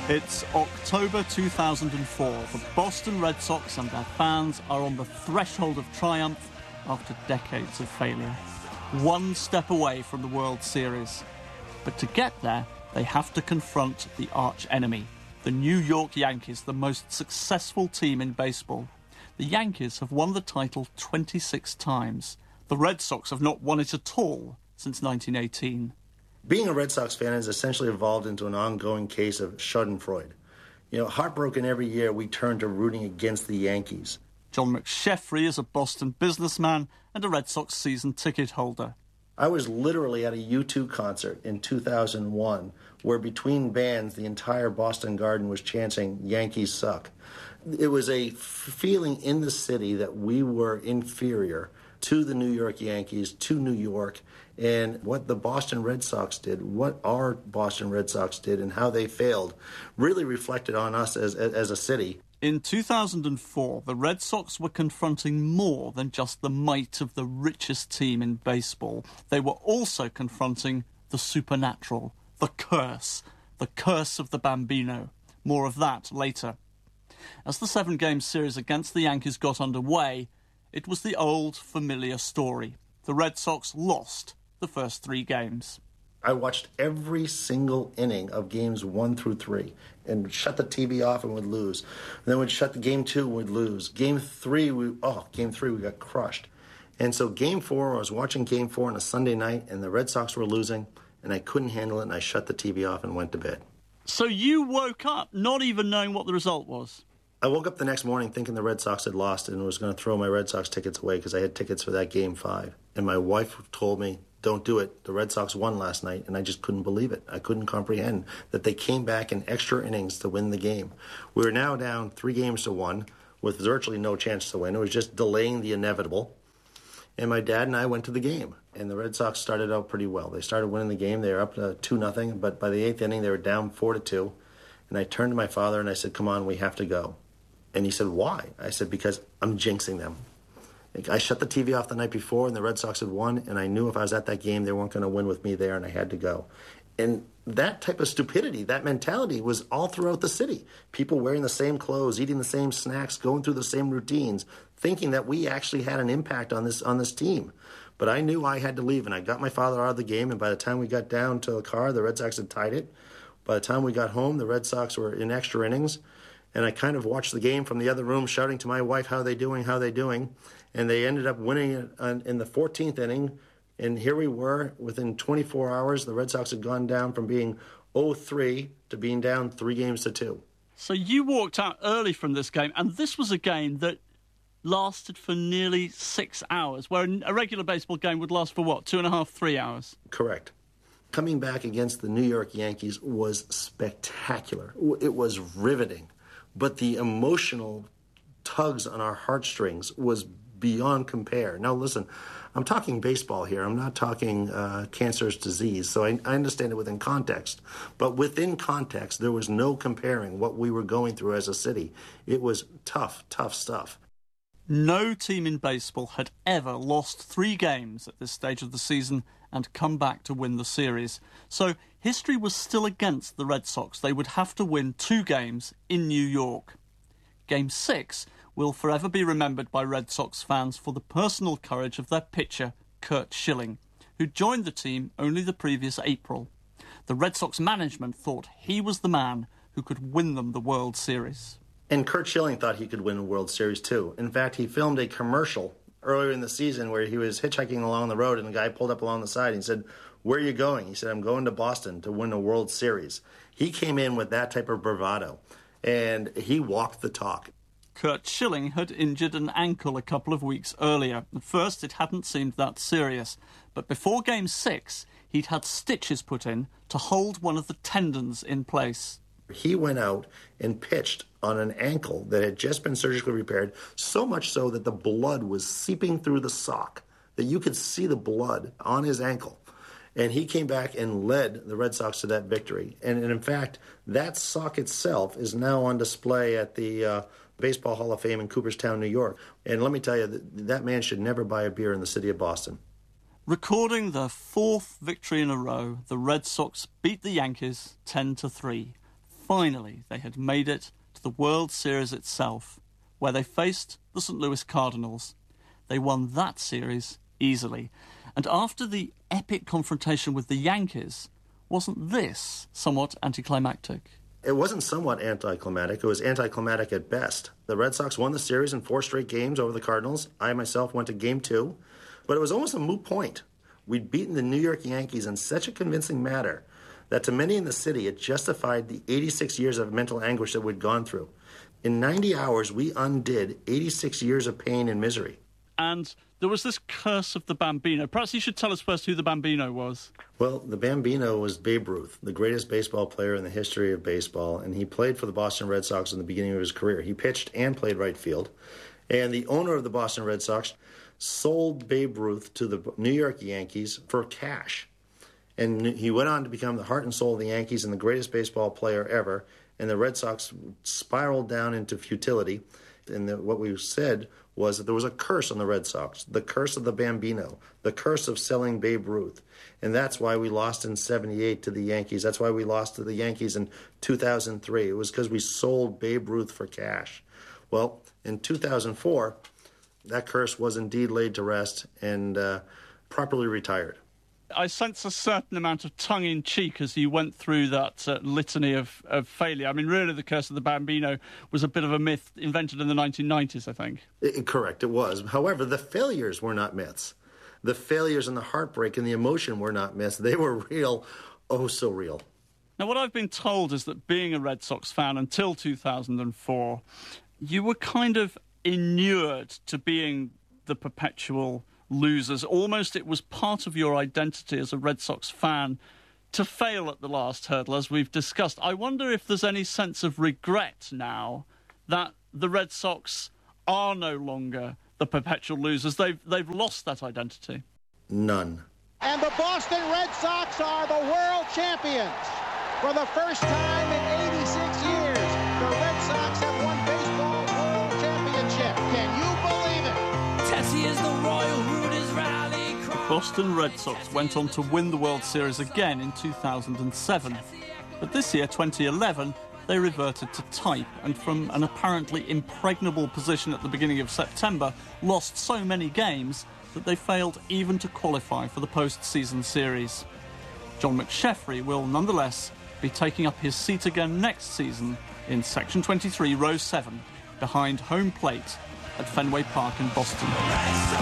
It's October 2004. The Boston Red Sox and their fans are on the threshold of triumph after decades of failure. One step away from the World Series. But to get there, they have to confront the arch enemy, the New York Yankees, the most successful team in baseball. The Yankees have won the title 26 times. The Red Sox have not won it at all since 1918. Being a Red Sox fan has essentially evolved into an ongoing case of schadenfreude. Heartbroken every year, we turn to rooting against the Yankees. John McSheffrey is a Boston businessman and a Red Sox season ticket holder. I was literally at a U2 concert in 2001 where between bands the entire Boston Garden was chanting, "Yankees suck." It was a feeling in the city that we were inferior to the New York Yankees, to New York, and what the Boston Red Sox did, what our Boston Red Sox did, and how they failed, really reflected on us as a city. In 2004, the Red Sox were confronting more than just the might of the richest team in baseball. They were also confronting the supernatural, the curse of the Bambino. More of that later. As the 7-game series against the Yankees got underway, it was the old, familiar story. The Red Sox lost the first 3 games. I watched every single inning of games 1 through 3 and shut the TV off and would lose. And then we'd shut the game 2 and would lose. Game 3, we got crushed. And so game 4, I was watching game 4 on a Sunday night and the Red Sox were losing and I couldn't handle it and I shut the TV off and went to bed. So you woke up not even knowing what the result was? I woke up the next morning thinking the Red Sox had lost and was going to throw my Red Sox tickets away because I had tickets for that game 5. And my wife told me, "Don't do it. The Red Sox won last night," and I just couldn't believe it. I couldn't comprehend that they came back in extra innings to win the game. We were now down 3-1 with virtually no chance to win. It was just delaying the inevitable. And my dad and I went to the game, and the Red Sox started out pretty well. They started winning the game. They were up to 2-0, but by the 8th inning, they were down 4-2. And I turned to my father and I said, "Come on, we have to go." And he said, "Why?" I said, "Because I'm jinxing them." I shut the TV off the night before and the Red Sox had won, and I knew if I was at that game, they weren't going to win with me there, and I had to go. And that type of stupidity, that mentality was all throughout the city. People wearing the same clothes, eating the same snacks, going through the same routines, thinking that we actually had an impact on this team. But I knew I had to leave, and I got my father out of the game, and by the time we got down to the car, the Red Sox had tied it. By the time we got home, the Red Sox were in extra innings, and I kind of watched the game from the other room, shouting to my wife, "How they doing, how they doing?" And they ended up winning it in the 14th inning. And here we were, within 24 hours, the Red Sox had gone down from being 0-3 to being down 3-2. So you walked out early from this game, and this was a game that lasted for nearly 6 hours, where a regular baseball game would last for, 2.5, 3 hours? Correct. Coming back against the New York Yankees was spectacular. It was riveting. But the emotional tugs on our heartstrings was beyond compare. Now, listen, I'm talking baseball here. I'm not talking cancerous disease, so I understand it within context. But within context, there was no comparing what we were going through as a city. It was tough, tough stuff. No team in baseball had ever lost 3 games at this stage of the season and come back to win the series. So history was still against the Red Sox. They would have to win 2 games in New York. Game 6 will forever be remembered by Red Sox fans for the personal courage of their pitcher, Curt Schilling, who joined the team only the previous April. The Red Sox management thought he was the man who could win them the World Series. And Curt Schilling thought he could win a World Series too. In fact, he filmed a commercial earlier in the season where he was hitchhiking along the road and a guy pulled up along the side and he said, "Where are you going?" He said, "I'm going to Boston to win a World Series." He came in with that type of bravado, and he walked the talk. Curt Schilling had injured an ankle a couple of weeks earlier. At first, it hadn't seemed that serious. But before Game 6, he'd had stitches put in to hold one of the tendons in place. He went out and pitched on an ankle that had just been surgically repaired, so much so that the blood was seeping through the sock, that you could see the blood on his ankle. And he came back and led the Red Sox to that victory. And in fact, that sock itself is now on display at the Baseball Hall of Fame in Cooperstown, New York. And let me tell you, that man should never buy a beer in the city of Boston. Recording their 4th victory in a row, the Red Sox beat the Yankees 10-3. Finally, they had made it to the World Series itself, where they faced the St. Louis Cardinals. They won that series easily. And after the epic confrontation with the Yankees, wasn't this somewhat anticlimactic? It wasn't somewhat anticlimactic. It was anticlimactic at best. The Red Sox won the series in 4 straight games over the Cardinals. I myself went to Game 2. But it was almost a moot point. We'd beaten the New York Yankees in such a convincing manner that to many in the city, it justified the 86 years of mental anguish that we'd gone through. In 90 hours, we undid 86 years of pain and misery. And there was this curse of the Bambino. Perhaps you should tell us first who the Bambino was. Well, the Bambino was Babe Ruth, the greatest baseball player in the history of baseball, and he played for the Boston Red Sox in the beginning of his career. He pitched and played right field. And the owner of the Boston Red Sox sold Babe Ruth to the New York Yankees for cash. And he went on to become the heart and soul of the Yankees and the greatest baseball player ever. And the Red Sox spiraled down into futility. And what we said was that there was a curse on the Red Sox, the curse of the Bambino, the curse of selling Babe Ruth. And that's why we lost in 78 to the Yankees. That's why we lost to the Yankees in 2003. It was because we sold Babe Ruth for cash. Well, in 2004, that curse was indeed laid to rest and properly retired. I sense a certain amount of tongue-in-cheek as you went through that litany of failure. I mean, really, the curse of the Bambino was a bit of a myth invented in the 1990s, I think. Correct, it was. However, the failures were not myths. The failures and the heartbreak and the emotion were not myths. They were real, oh so real. Now, what I've been told is that being a Red Sox fan until 2004, you were kind of inured to being the perpetual losers. Almost it was part of your identity as a Red Sox fan to fail at the last hurdle, as we've discussed. I wonder if there's any sense of regret now that the Red Sox are no longer the perpetual losers. They've lost that identity. None. And the Boston Red Sox are the world champions. For the first time in 86 years, the Red Sox have won baseball world championship. Can you believe it? Tessie is the royal root is rally cry. The Boston Red Sox went on to win the World Series again in 2007. But this year, 2011, they reverted to type and from an apparently impregnable position at the beginning of September, lost so many games that they failed even to qualify for the post-season series. John McSheffrey will nonetheless be taking up his seat again next season in Section 23, Row 7, behind home plate at Fenway Park in Boston.